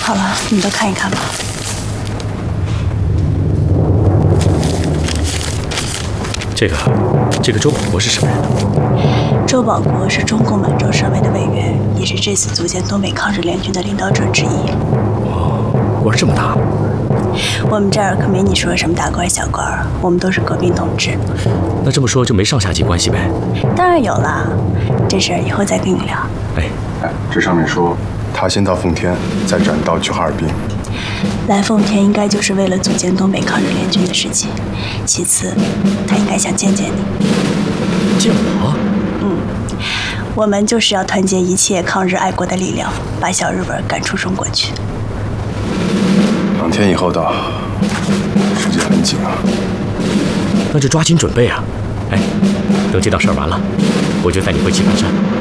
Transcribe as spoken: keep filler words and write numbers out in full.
好了，你们都看一看吧。 这个，这个周保国是什么人呢？ 周保国是中共满洲省委的委员，也是这次组建东北抗日联军的领导者之一。 哦，官儿这么大。 我们这儿可没你说什么大官小官，我们都是革命同志。 那这么说就没上下级关系呗？ 当然有啦，这事儿以后再跟你聊。 哎哎，这上面说他先到奉天，再转道去哈尔滨。 来奉天应该就是为了组建东北抗日联军的事情。其次，他应该想见见你。 见我？ 嗯，我们就是要团结一切抗日爱国的力量，把小日本赶出中国去。 两天以后到，时间很紧啊。 那就抓紧准备啊！哎，等这档事儿完了，我就带你回棋盘山。